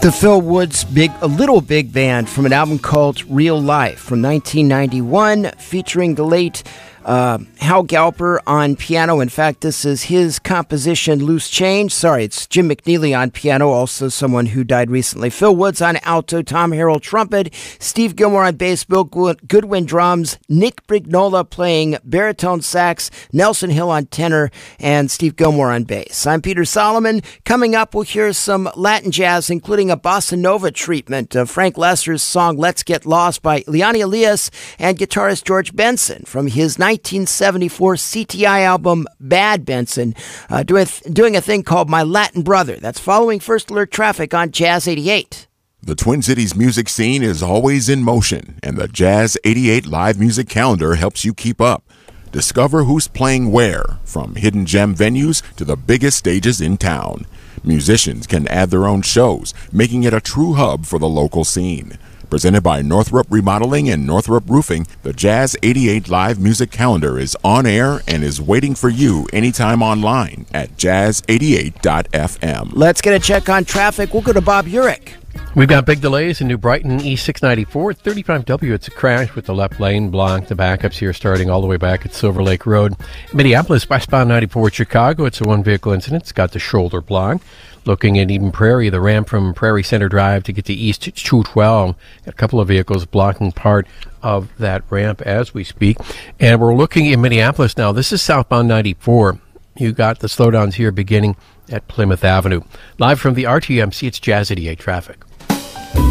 The Phil Woods Little Big Band from an album called Real Life from 1991, featuring the late Hal Galper on piano. In fact, this is his composition, Loose Change. Sorry, it's Jim McNeely on piano, also someone who died recently. Phil Woods on alto, Tom Harrell trumpet, Steve Gilmore on bass, Bill Goodwin drums, Nick Brignola playing baritone sax, Nelson Hill on tenor, and Steve Gilmore on bass. I'm Peter Solomon. Coming up, we'll hear some Latin jazz, including a bossa nova treatment of Frank Lesser's song Let's Get Lost by Leoni Elias and guitarist George Benson from his 1974 CTI album Bad Benson, doing a thing called My Latin Brother. That's following First Alert Traffic on Jazz 88. The Twin Cities music scene is always in motion, and the Jazz 88 live music calendar helps you keep up. Discover who's playing where, from hidden gem venues to the biggest stages in town. Musicians can add their own shows, making it a true hub for the local scene. Presented by Northrop Remodeling and Northrop Roofing, the Jazz 88 live music calendar is on air and is waiting for you anytime online at jazz88.fm. Let's get a check on traffic. We'll go to Bob Urich. We've got big delays in New Brighton, East 694, 35W. It's a crash with the left lane blocked. The backups here starting all the way back at Silver Lake Road. Minneapolis, westbound 94 Chicago. It's a one-vehicle incident. It's got the shoulder block. Looking at Eden Prairie, the ramp from Prairie Center Drive to get to East 212. Got a couple of vehicles blocking part of that ramp as we speak. And we're looking in Minneapolis now. This is southbound 94. You got the slowdowns here beginning at Plymouth Avenue. Live from the RTMC, it's Jazz 88 traffic.